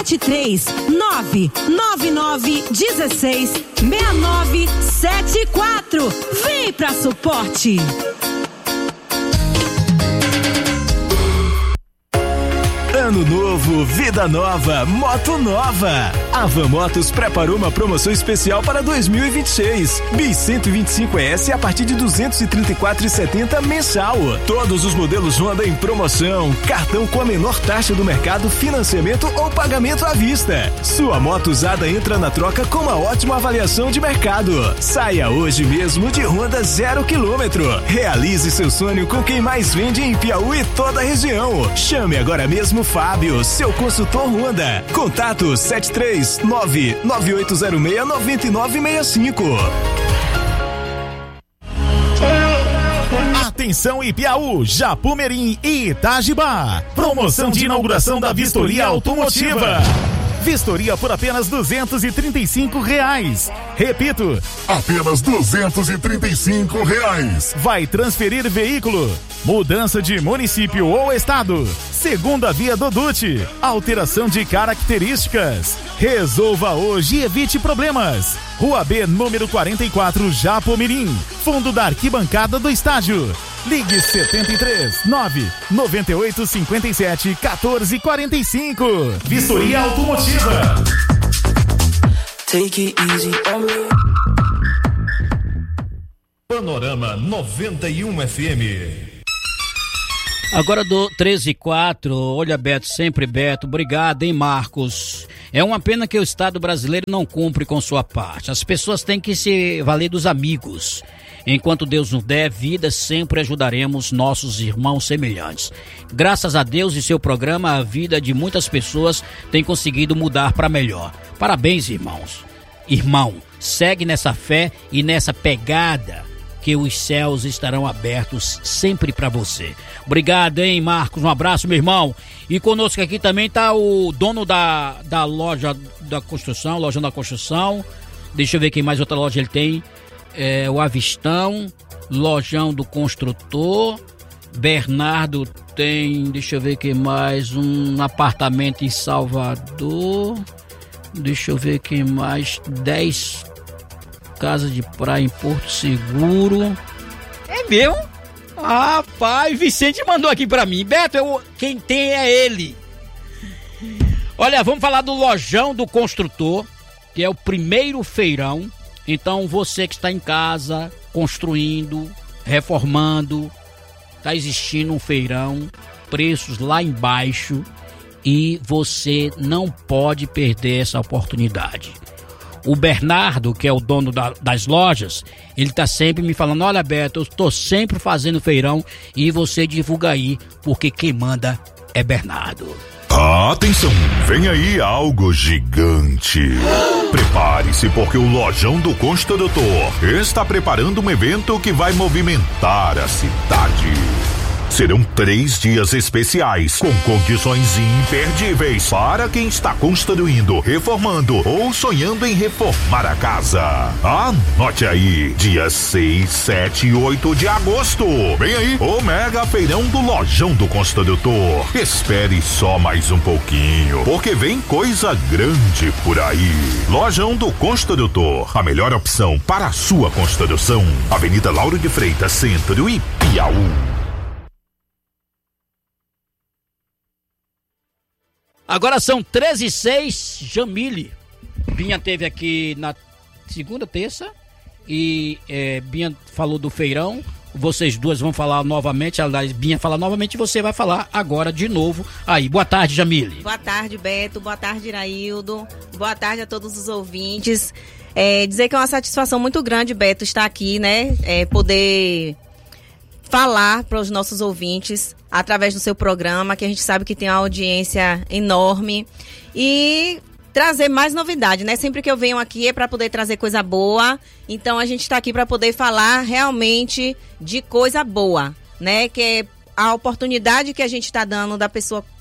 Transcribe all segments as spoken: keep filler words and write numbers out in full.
sete três nove nove nove um seis seis nove sete quatro. Vem pra Suporte. Ano novo, vida nova, moto nova. A Van Motos preparou uma promoção especial para dois mil e vinte e seis. Bis cento e vinte e cinco S a partir de duzentos e trinta e quatro reais e setenta centavos mensal. Todos os modelos Honda em promoção. Cartão com a menor taxa do mercado, financiamento ou pagamento à vista. Sua moto usada entra na troca com uma ótima avaliação de mercado. Saia hoje mesmo de Honda zero quilômetro. Realize seu sonho com quem mais vende em Piauí e toda a região. Chame agora mesmo Fábio, seu consultor Honda. Contato sete três nove nove oito zero seis nove nove seis cinco. Atenção Ipiaú, Japumirim e Itajibá. Promoção de inauguração da Vistoria Automotiva. Vistoria por apenas duzentos e trinta e cinco reais. Repito, apenas duzentos e trinta e cinco reais. Vai transferir veículo, mudança de município ou estado, segunda via do D U T, alteração de características. Resolva hoje e evite problemas. Rua B, número quarenta e quatro, Japumirim, fundo da arquibancada do estádio. Ligue setenta e três nove noventa e oito cinquenta e sete quatorze quarenta e cinco. Vistoria Automotiva. Take it easy on me. Panorama noventa e um F M. Agora do treze e quatro, olha Beto, sempre Beto, obrigado, hein Marcos. É uma pena que o Estado brasileiro não cumpre com sua parte. As pessoas têm que se valer dos amigos. Enquanto Deus nos der vida, sempre ajudaremos nossos irmãos semelhantes. Graças a Deus e seu programa, a vida de muitas pessoas tem conseguido mudar para melhor. Parabéns, irmãos. Irmão, segue nessa fé e nessa pegada, que os céus estarão abertos sempre para você. Obrigado, hein, Marcos? Um abraço, meu irmão. E conosco aqui também tá o dono da, da loja da construção, lojão da construção. Deixa eu ver quem mais outra loja ele tem. É, o Avistão, lojão do construtor. Bernardo tem, deixa eu ver quem mais, um apartamento em Salvador. Deixa eu ver quem mais, dez casas de praia em Porto Seguro. É mesmo? Rapaz, Vicente mandou aqui pra mim. Beto, eu, quem tem é ele. Olha, vamos falar do lojão do construtor, que é o primeiro feirão. Então você que está em casa, construindo, reformando, está existindo um feirão, preços lá embaixo, e você não pode perder essa oportunidade. O Bernardo, que é o dono da, das lojas, ele tá sempre me falando, olha Beto, eu tô sempre fazendo feirão e você divulga aí, porque quem manda é Bernardo. Atenção, vem aí algo gigante. Prepare-se porque o Lojão do Construtor está preparando um evento que vai movimentar a cidade. Serão três dias especiais, com condições imperdíveis para quem está construindo, reformando ou sonhando em reformar a casa. Anote aí, dias seis, sete e oito de agosto. Vem aí, o Mega Feirão do Lojão do Construtor. Espere só mais um pouquinho, porque vem coisa grande por aí. Lojão do Construtor, a melhor opção para a sua construção. Avenida Lauro de Freitas, Centro e Piauí. Agora são treze e seis, Jamile. Binha teve aqui na segunda, terça, e é, Binha falou do feirão. Vocês duas vão falar novamente, aliás, Binha fala novamente e você vai falar agora de novo. Aí, boa tarde, Jamile. Boa tarde, Beto. Boa tarde, Iraildo. Boa tarde a todos os ouvintes. É, dizer que é uma satisfação muito grande, Beto, estar aqui, né? É, poder falar para os nossos ouvintes através do seu programa, que a gente sabe que tem uma audiência enorme, e trazer mais novidade, né? Sempre que eu venho aqui é para poder trazer coisa boa, então a gente está aqui para poder falar realmente de coisa boa, né? Que é a oportunidade que a gente está dando da pessoa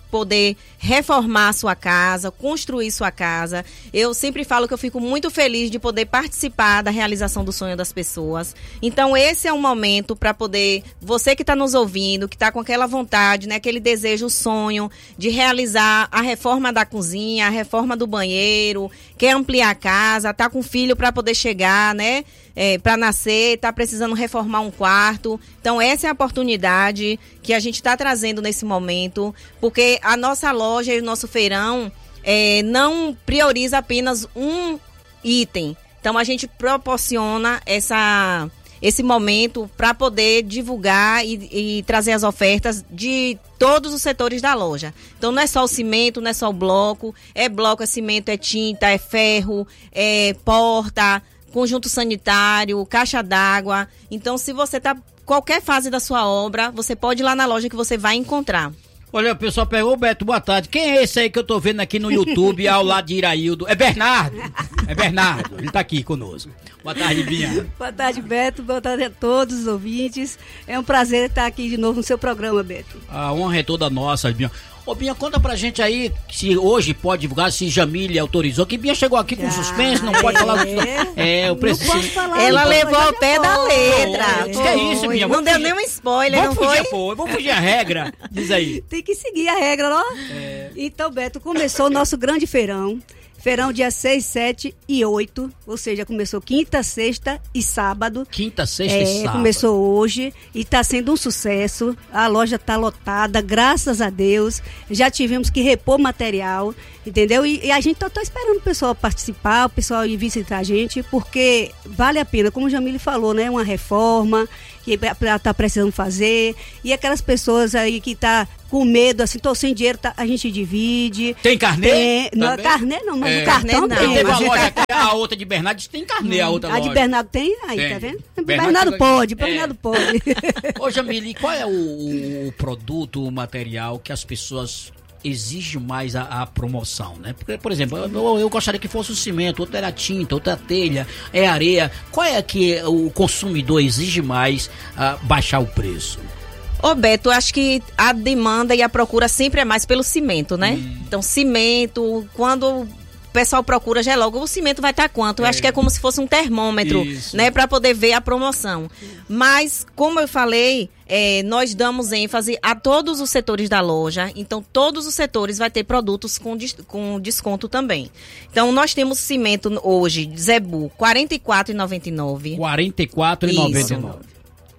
poder reformar a sua casa, construir sua casa. Eu sempre falo que eu fico muito feliz de poder participar da realização do sonho das pessoas. Então esse é um momento para poder, você que está nos ouvindo, que está com aquela vontade, né, aquele desejo, o sonho de realizar a reforma da cozinha, a reforma do banheiro, quer ampliar a casa, tá com filho para poder chegar, né, é, para nascer, tá precisando reformar um quarto. Então essa é a oportunidade que a gente está trazendo nesse momento, porque a nossa loja e o nosso feirão é, não prioriza apenas um item. Então a gente proporciona essa, esse momento para poder divulgar e, e trazer as ofertas de todos os setores da loja. Então não é só o cimento, não é só o bloco, é bloco, é cimento, é tinta, é ferro, é porta, conjunto sanitário, caixa d'água. Então se você está qualquer fase da sua obra, você pode ir lá na loja que você vai encontrar. Olha, o pessoal pegou, Beto, boa tarde. Quem é esse aí que eu tô vendo aqui no YouTube ao lado de Iraildo? É Bernardo. É Bernardo, ele tá aqui conosco. Boa tarde, Binha. Boa tarde, Beto. Boa tarde a todos os ouvintes. É um prazer estar aqui de novo no seu programa, Beto. A honra é toda nossa, Binha. Ô, Binha, conta pra gente aí se hoje pode divulgar, se Jamile autorizou, que Binha chegou aqui com ah, suspense, não pode é. falar. É, eu preciso. Não posso falar. Ela levou ao pé da letra. Que é isso, Binha? Não deu nenhum spoiler, vamos não fugir, foi? Pô, vamos fugir a regra, diz aí. Tem que seguir a regra, ó. É. Então, Beto, começou o nosso grande feirão. Feirão dia seis, sete e oito, ou seja, começou quinta, sexta e sábado. Quinta, sexta é, e sábado. Começou hoje e está sendo um sucesso. A loja está lotada, graças a Deus. Já tivemos que repor material, entendeu? E, e a gente está esperando o pessoal participar, o pessoal ir visitar a gente, porque vale a pena, como o Jamile falou, né? Uma reforma que ela está precisando fazer. E aquelas pessoas aí que tá com medo, assim, tô sem dinheiro, tá, a gente divide. Tem carnê? Tem, não, carnê não, mas é. o cartão não. tem. Teve mas uma loja aqui, a outra de Bernardo tem carnê, a outra a loja. A de Bernardo tem, aí, tem. Tá vendo? Bernardo, Bernardo pode, Bernardo é. pode. Ô, Jamile, qual é o, o produto, o material que as pessoas exigem mais a, a promoção, né? Porque, por exemplo, eu, eu gostaria que fosse o cimento, outro era tinta, outra telha, é areia. Qual é que o consumidor exige mais a baixar o preço? Ô Beto, eu acho que a demanda e a procura sempre é mais pelo cimento, né? Hum. Então, cimento, quando o pessoal procura, já é logo, o cimento vai estar quanto? Eu é. acho que é como se fosse um termômetro, Isso. né? Para poder ver a promoção. Mas, como eu falei, é, nós damos ênfase a todos os setores da loja. Então, todos os setores vai ter produtos com, com desconto também. Então, nós temos cimento hoje, Zebu, quarenta e quatro reais e noventa e nove centavos. quarenta e quatro reais e noventa e nove centavos.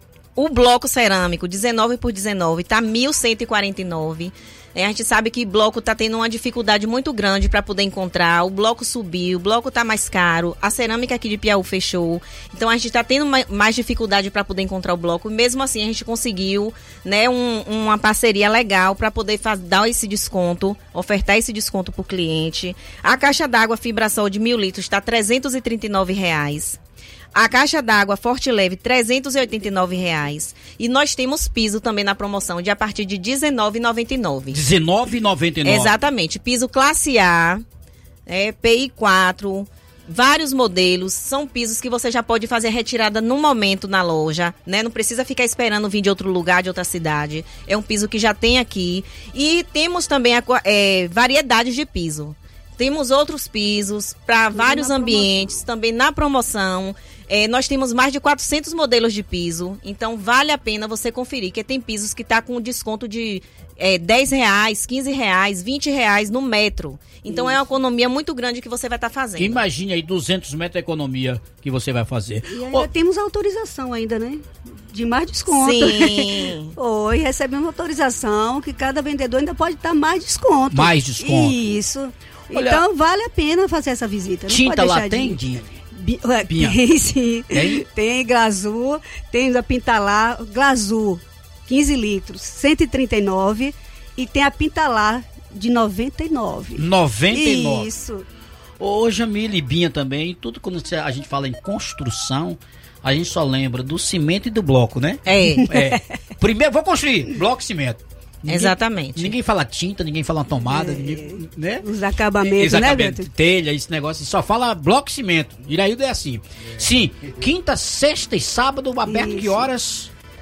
O bloco cerâmico, dezenove por dezenove, está mil cento e quarenta e nove reais. É, a gente sabe que bloco está tendo uma dificuldade muito grande para poder encontrar. O bloco subiu, o bloco está mais caro. A cerâmica aqui de Piauí fechou. Então a gente está tendo mais dificuldade para poder encontrar o bloco. Mesmo assim, a gente conseguiu, né, um, uma parceria legal para poder faz, dar esse desconto, ofertar esse desconto para o cliente. A caixa d'água Fibrasol de mil litros está trezentos e trinta e nove reais. A caixa d'água Forte Leve, trezentos e oitenta e nove reais. E nós temos piso também na promoção, de a partir de dezenove reais e noventa e nove centavos. dezenove reais e noventa e nove centavos. Exatamente. Piso classe A, é, P I quatro, vários modelos. São pisos que você já pode fazer retirada no momento na loja, né? Não precisa ficar esperando vir de outro lugar, de outra cidade. É um piso que já tem aqui. E temos também a, é, variedades de piso. Temos outros pisos para vários ambientes, também na promoção. É, nós temos mais de quatrocentos modelos de piso, então vale a pena você conferir, que tem pisos que está com desconto de é, dez reais, quinze reais, vinte reais no metro. Então Isso. é uma economia muito grande que você vai estar tá fazendo. Imagine aí duzentos metros de economia que você vai fazer. E ainda oh. temos autorização ainda, né? De mais desconto. Sim. Oi, recebemos autorização que cada vendedor ainda pode dar mais desconto. Mais desconto. Isso. Olha, então vale a pena fazer essa visita. Não tinta pode lá tem, de... Dinha? Tem sim, tem, tem glazur, tem a Pintalar, glazur, quinze litros, cento e trinta e nove reais, e tem a Pintalar de noventa e nove reais. noventa e nove. Isso. Ô, Jamile e Binha também, tudo quando a gente fala em construção, a gente só lembra do cimento e do bloco, né? É. é. Primeiro, vou construir, bloco e cimento. Ninguém, Exatamente. Ninguém fala tinta, ninguém fala tomada, é, ninguém, né? Os acabamentos, né, acabamentos, telha, esse negócio, só fala bloco e cimento. Iraildo é assim. É. Sim, quinta, sexta e sábado, aberto Isso. que horas?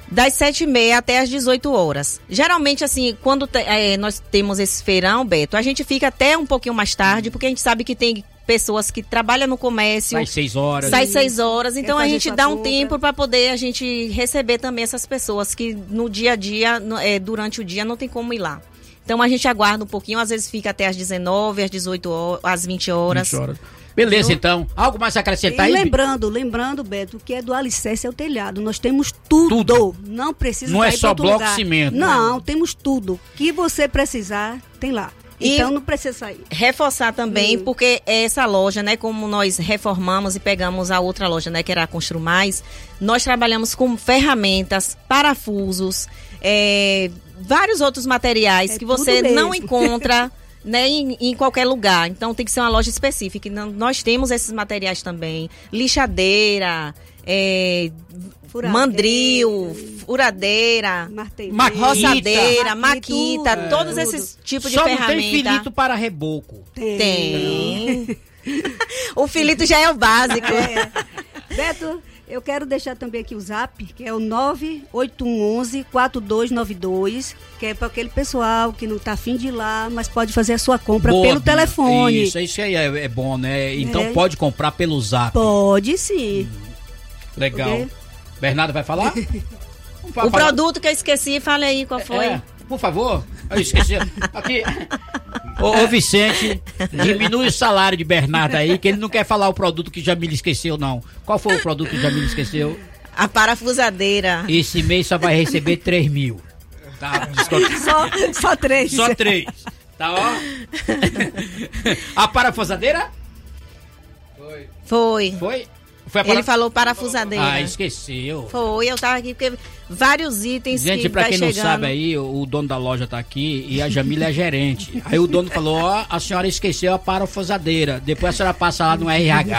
Das sete e meia até as dezoito horas. Geralmente, assim, quando te, é, nós temos esse feirão, Beto, a gente fica até um pouquinho mais tarde, porque a gente sabe que tem pessoas que trabalham no comércio. Sai seis horas. Sai seis horas. Então a gente dá um compra. tempo para poder a gente receber também essas pessoas que no dia a dia, no, é, durante o dia, não tem como ir lá. Então a gente aguarda um pouquinho, às vezes fica até às dezenove, às dezoito horas, às vinte horas. vinte horas. Beleza, então. Algo mais a acrescentar E aí? lembrando, lembrando, Beto, que é do alicerce ao telhado. Nós temos tudo. Tudo. Não precisa Não é ir pra só outro bloco lugar. e cimento. Não, não, temos tudo. Que você precisar, tem lá. E então não precisa sair. Reforçar também, Hum. porque essa loja, né, como nós reformamos e pegamos a outra loja, né, que era a Constru Mais, nós trabalhamos com ferramentas, parafusos, é, vários outros materiais É que você tudo não mesmo. encontra né, em, em qualquer lugar. Então tem que ser uma loja específica. Então, nós temos esses materiais também. Lixadeira, é, Furadeira, mandril, furadeira, martelo, Ma- roçadeira, Maquita, maquita, tudo. todos esses tipos Só de não ferramenta. tem filito para reboco. Tem. O filito já é o básico. É. Beto, eu quero deixar também aqui o zap, que é o nove oito um um um quatro dois nove dois, que é para aquele pessoal que não está afim de ir lá, mas pode fazer a sua compra Boa, pelo Bia. telefone. Isso, isso aí é, é bom, né? Então É. pode comprar pelo zap. Pode sim. Legal. Ok. Bernardo vai falar? O Falar. produto que eu esqueci, fale aí qual foi. É, por favor. Eu esqueci. Aqui. Ô, ô Vicente, diminui o salário de Bernardo aí, que ele não quer falar o produto que Jamila esqueceu, não. Qual foi o produto que Jamila esqueceu? A parafusadeira. Esse mês só vai receber três mil. Tá? Desconto. Só, só três. Só três. Tá, ó. A parafusadeira? Foi. Foi? Foi a Ele para- falou parafusadeira. Ah, esqueceu. Foi, eu tava aqui porque vários itens Gente, que pra vai quem não chegando. sabe aí, o, o dono da loja tá aqui e a Jamila é gerente. Aí o dono falou, ó, a senhora esqueceu a parafusadeira. Depois a senhora passa lá no R H.